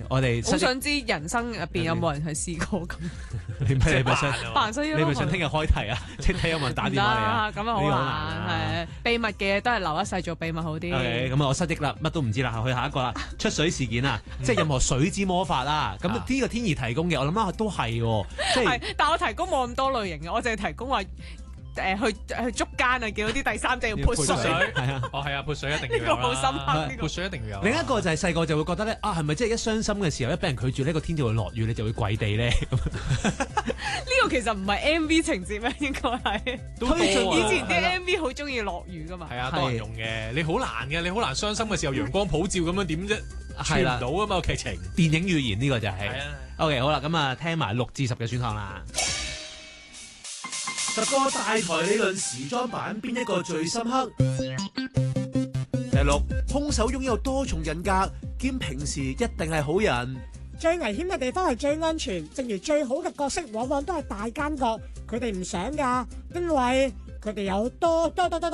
我哋好想知人生入邊有冇人係試過咁？ 你咪想扮西你咪想聽日開題啊？即係睇有冇人打電話嚟啊？ 咁啊好難，係秘密嘅都係留一世做秘密好啲。 OK， 咁我失憶啦，乜都唔知啦，去下一個啦。出水事件啊，即係任何水之魔法啦。咁呢個天意提供嘅，我諗下都係喎，即係。 但我提供冇咁多類型嘅，我淨係提供話。去捉奸啊！見到啲第三者要潑水， 係啊， 係啊，潑水一定要有啦。 呢個好深刻， 潑水一定要有。 另一個就係細個就會覺得咧，係咪即係一傷心嘅時候，一俾人拒絕呢個天就會落雨，你就會跪地咧？ 呢個其實唔係 MV 情節咩？應該係。以前啲 MV 好中意落雨噶嘛。 係啊，多人用嘅。你好難嘅，你好難傷心嘅時候陽光普照咁樣點啫？傳唔到啊嘛個劇情。 電影語言呢個就係。 係啊。 OK， 好啦，咁啊聽埋6至10嘅選項啦。10個大台理論時裝版邊一個最深刻？第6，兇手擁有多重人格，兼平時一定係好人。 最危險嘅地方係最安全，正如最好嘅角色往往都係大奸角，佢哋唔想㗎，因為佢哋有多重人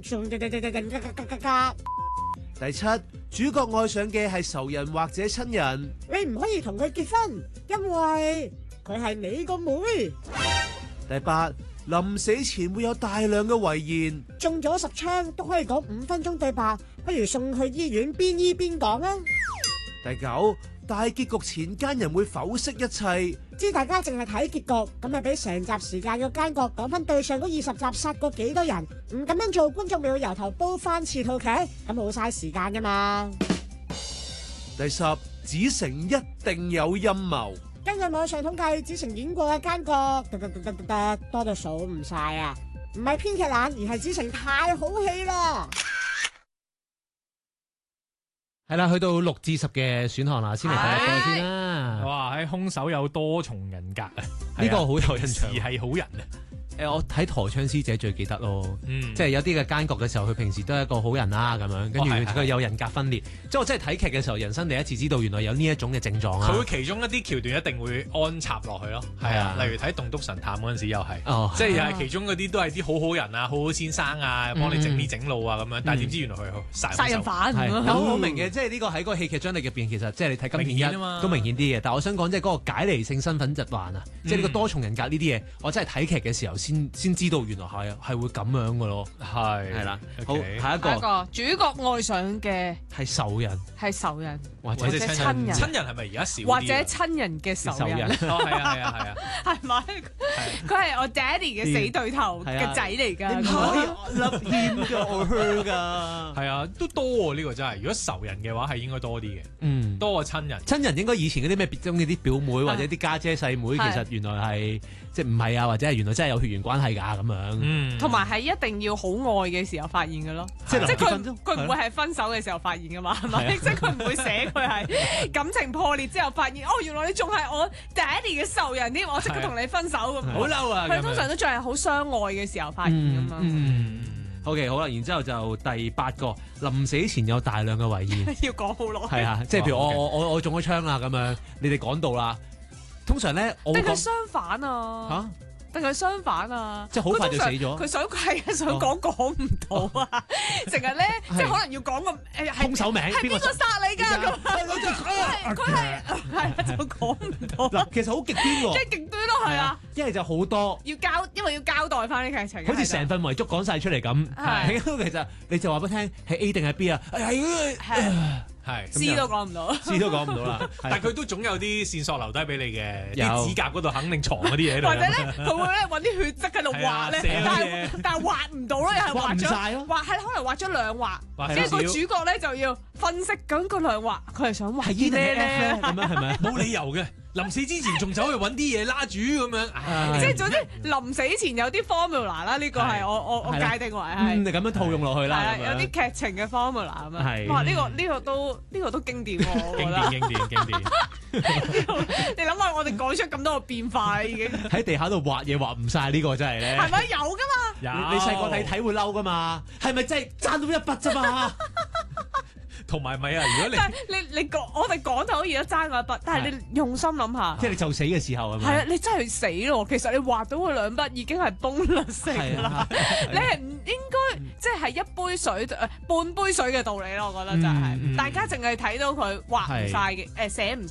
格。 第7，主角愛上嘅係仇人或者親人， 你唔可以同佢結婚，因為佢係你個妹。 第8，臨死前會有大量嘅遺言， 中咗10槍都可以講5分鐘對白，不如送去醫院邊醫邊講啊。 第9，大結局前奸人會剖析一切， 知大家淨係睇結局，咁咪俾成集時間個奸角講翻對上嗰20集殺過幾多人，唔咁樣做，觀眾咪要由頭煲翻次套劇，咁冇嘥時間噶嘛。 第10，子誠一定有陰謀。 根據網上統計，子誠演過嘅奸角多到數唔晒啊！唔係編劇懶，而係子誠太好戲啦。 係啦，去到6至10嘅選項啦，先嚟第一個先啦。 哇！喺兇手有多重人格啊， 呢個好有印象。 而係好人啊。 我睇陀槍師姐最記得咯，即係有啲嘅奸角嘅時候，佢平時都係一個好人啦咁樣，跟住佢有人格分裂。即係我真係睇劇嘅時候，人生第一次知道原來有呢一種嘅症狀啊！ 佢會其中一啲橋段一定會安插落去咯，係啊，例如睇《棟篤神探》嗰陣時又係，即係又係其中嗰啲都係啲好好人啊、好好先生啊，幫你整呢整路啊咁樣，但係點知原來佢殺人犯。 好明嘅，即係呢個喺嗰個戲劇張力入邊，其實即係你睇金田一都明顯啲嘅。但係我想講即係嗰個解離性身份疾患啊，即係呢個多重人格呢啲嘢，我真係睇劇嘅時候先知道。原來係會咁樣嘅咯，係啦。好，下一個主角愛上嘅係仇人， 或者親人。親人係咪而家少啲？ 或者親人嘅仇人。 係啊， 係咪？佢係我 daddy 嘅死對頭嘅仔嚟㗎。 唔可以笠謙㗎，我 hurt 㗎。 係啊，都多喎呢個真係。如果仇人嘅話係應該多啲嘅，多過親人。 親人應該以前嗰啲咩中意啲表妹或者啲家姐細妹，其實原來係即係唔係啊，或者係原來真係有血緣關係㗎咁樣。 同埋係一定要好愛嘅時候發現嘅咯，即係佢唔會係分手嘅時候發現㗎嘛，係咪？即係佢唔會寫佢係感情破裂之後發現，原來你仲係我 daddy 嘅仇人添，我即刻同你分手咁。 好嬲啊！ 佢通常都仲係好相愛嘅時候發現㗎嘛。 OK， 好啦，然之後就第8個，臨死前有大量嘅遺言， 要講好耐。 係啊，即係譬如我中咗槍啦咁樣，你哋趕到啦，通常咧我定係相反啊？定係相反啊！ 即係好快就死咗。 佢想講唔到啊！成日咧，即係可能要講個兇手名，係邊個殺你㗎？咁佢係就講唔到。 嗱，其實好極端喎， 即係極端咯，係啊！ 一係就好多， 因為要交代翻啲劇情， 好似成份遺囑講晒出嚟咁。係，其實你就話俾我聽係 A 定係 B 啊？係 ，C 都講唔到 ，C 都講唔到啦。 但係佢都總有啲線索留低俾你嘅，啲指甲嗰度肯定藏嗰啲嘢。 或者咧，佢會咧揾啲血跡喺度畫咧，但係畫唔到咯，又係畫咗，係可能畫咗兩畫，跟住個主角咧就要分析緊嗰兩畫，佢係想畫啲咩咧？ 咁樣係咪？ 冇理由嘅。臨死之前仲走去揾啲嘢拉住咁樣， 即係總之臨死前有啲 formula 啦，呢個係我界定為係。 你咁樣套用落去啦， 有啲劇情嘅 formula 咁樣。哇！呢個都經典喎，我覺得。 經典。 你諗下，我哋講出咁多個變化已經。 喺地下度畫嘢畫唔晒呢個真係咧。 係咪有㗎嘛？ 你細個睇會嬲㗎嘛？係咪真係爭到一筆啫嘛？ 同埋咪啊！如果你講我哋講就好似都爭嗰一筆，但係你用心諗下， 即係你就死嘅時候係咪？ 係啊！你真係死咯！其實你畫到佢兩筆已經係bonus性啦。你係唔應該即係一杯水半杯水嘅道理咯？我覺得就係大家淨係睇到佢畫唔晒嘅寫唔晒。